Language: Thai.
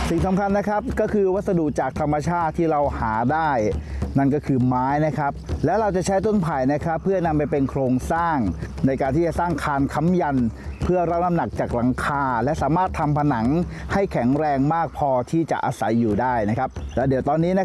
สิ่งสำคัญนะครับก็คือวัสดุจากธรรมชาติที่เราหาได้นั่นก็คือไม้นะครับและเราจะใช้ต้นไผ่นะครับเพื่อนำไปเป็นโครงสร้างในการที่จะสร้างคานค้ำยันเพื่อรับน้ำหนักจากหลังคาและสามารถทำผนังให้แข็งแรงมากพอที่จะอาศัยอยู่ได้นะครับและเดี๋ยวตอนนี้